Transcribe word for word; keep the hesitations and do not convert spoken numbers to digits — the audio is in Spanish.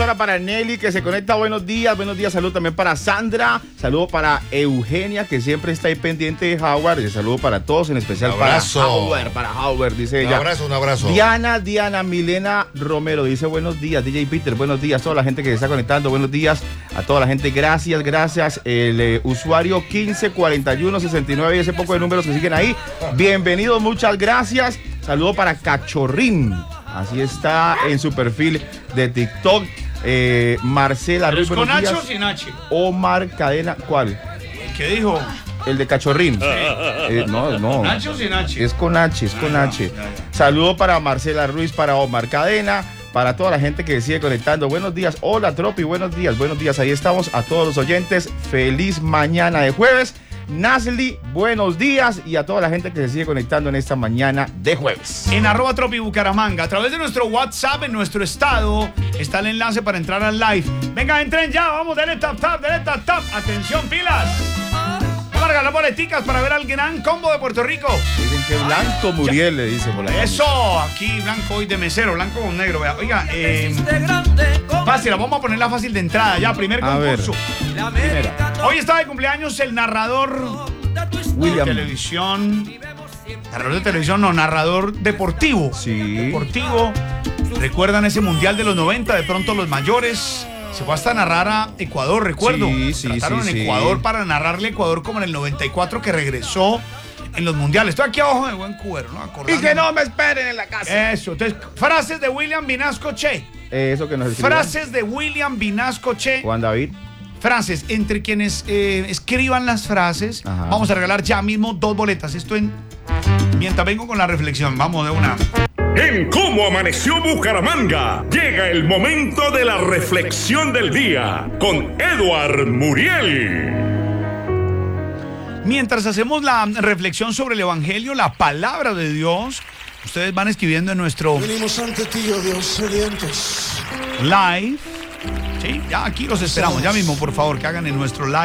hora para Nelly, que se conecta. Buenos días, buenos días. Saludo también para Sandra. Saludo para Eugenia, que siempre está ahí pendiente de Howard. Y saludo para todos, en especial para Howard. Para Howard, dice ella. Un abrazo, un abrazo. Diana, Diana, Milena Romero dice buenos días. D J Peter, buenos días. Toda la gente que se está conectando, buenos días. A toda la gente, gracias, gracias. El eh, usuario quince cuarenta y uno sesenta y nueve y ese poco de números que siguen ahí. Bienvenidos, muchas gracias. Saludo para Cachorrín. Así está en su perfil de TikTok. Eh, Marcela Ruiz. ¿Con H o sin H? Omar Cadena, ¿cuál? ¿Qué dijo? El de Cachorrín. Sí. Eh, no, no. ¿Con H o sin H? Es con H, es con ah, H. Ya, ya. Saludo para Marcela Ruiz, para Omar Cadena, para toda la gente que sigue conectando. Buenos días. Hola, Tropi, buenos días, buenos días. Ahí estamos a todos los oyentes. Feliz mañana de jueves. Nasli, buenos días, y a toda la gente que se sigue conectando en esta mañana de jueves. En arroba Tropi Bucaramanga, a través de nuestro WhatsApp, en nuestro estado, está el enlace para entrar al live. Venga, entren ya, vamos, dale tap tap, dale tap tap. Atención, pilas. Vamos a regalar boleticas para ver al gran combo de Puerto Rico. Dicen que Blanco Muriel, le dice por la Eso, aquí blanco hoy de mesero, blanco con negro. Vea. Oiga, eh, fácil, vamos a ponerla fácil de entrada ya, primer A concurso. Primera. Hoy está de cumpleaños el narrador William. de televisión. Narrador de televisión, no, narrador deportivo. Sí. Deportivo. ¿Recuerdan ese mundial de los noventa? De pronto los mayores. Se fue hasta narrar a Ecuador, recuerdo. Sí, sí, Trataron sí, en sí. Ecuador para narrarle a Ecuador como en el noventa y cuatro, que regresó en los mundiales. Estoy aquí abajo de buen cubero, ¿no? Acordándome. Y que no me esperen en la casa. Eso. Entonces, frases de William Vinasco Che. Eh, eso que nos escribió Frases de William Vinasco Che. Juan David. Frases, entre quienes eh, escriban las frases, Ajá. vamos a regalar ya mismo dos boletas. Esto en... Mientras vengo con la reflexión, vamos de una. En Cómo Amaneció Bucaramanga, llega el momento de la reflexión del día con Edward Muriel. Mientras hacemos la reflexión sobre el Evangelio, la palabra de Dios, ustedes van escribiendo en nuestro Venimos ante ti, oh Dios, sedientos. live. Sí, ya aquí los esperamos, ya mismo, por favor, que hagan en nuestro live.